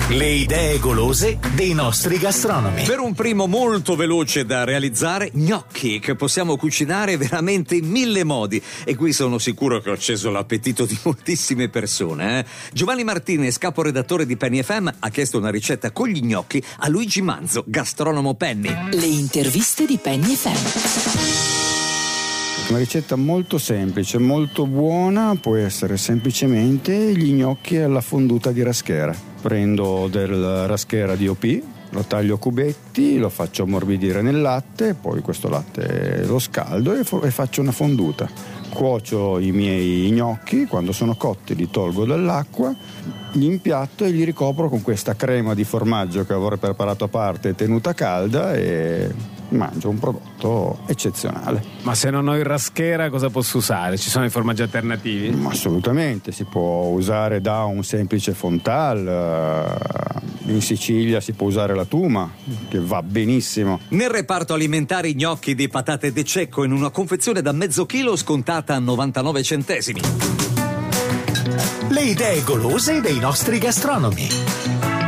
Le idee golose dei nostri gastronomi. Per un primo molto veloce da realizzare, gnocchi che possiamo cucinare veramente in 1000 modi. E qui sono sicuro che ho acceso l'appetito di moltissime persone. Giovanni Martinez, caporedattore di Penny FM, ha chiesto una ricetta con gli gnocchi a Luigi Manzo, gastronomo Penny. Le interviste di Penny FM. Una ricetta molto semplice, molto buona, può essere semplicemente gli gnocchi alla fonduta di raschera. Prendo del raschera DOP, lo taglio a cubetti, lo faccio ammorbidire nel latte, poi questo latte lo scaldo e faccio una fonduta. Cuocio i miei gnocchi, quando sono cotti li tolgo dall'acqua, li impiatto e li ricopro con questa crema di formaggio che avrei preparato a parte tenuta calda e mangio un prodotto eccezionale. Ma se non ho il raschera cosa posso usare? Ci sono i formaggi alternativi? Assolutamente, si può usare da un semplice fontal, in Sicilia si può usare la tuma, che va benissimo. Nel reparto alimentare i gnocchi di patate de cecco in una confezione da mezzo chilo scontata a 99 centesimi. Le idee golose dei nostri gastronomi.